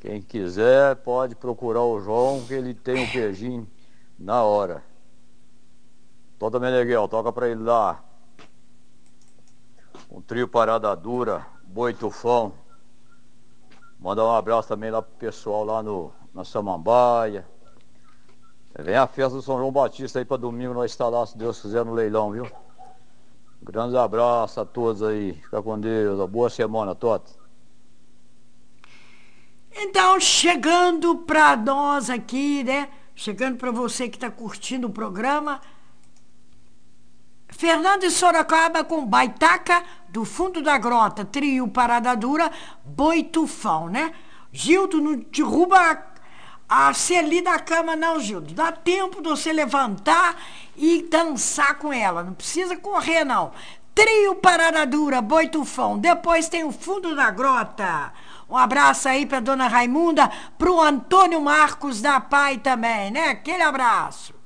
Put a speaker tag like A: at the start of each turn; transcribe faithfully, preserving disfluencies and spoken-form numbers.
A: Quem quiser pode procurar o João, que ele tem um queijinho na hora. Toda Meneghel, toca pra ele lá. Um trio Parada Dura, Boi Tufão. Mandar um abraço também lá pro pessoal lá no, na Samambaia. Vem a festa do São João Batista aí pra domingo, nós estar lá, se Deus quiser, no leilão, viu? Grandes abraços a todos aí. Fica com Deus. Boa semana, Tota.
B: Então, chegando para nós aqui, né? Chegando para você que está curtindo o programa. Fernando de Sorocaba com Baitaca do Fundo da Grota, trio Parada Dura, Boi Tufão, né? Gildo, não derruba a Celi da cama, não, Gildo. Dá tempo de você levantar e dançar com ela. Não precisa correr, não. Trio Parada Dura, Boi Tufão. Depois tem o Fundo da Grota. Um abraço aí pra dona Raimunda, pro Antônio Marcos da Pai também, né? Aquele abraço.